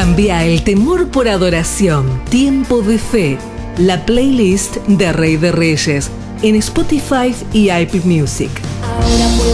Cambia el temor por adoración. Tiempo de Fe. La playlist de Rey de Reyes en Spotify y Apple Music. Ahora puedo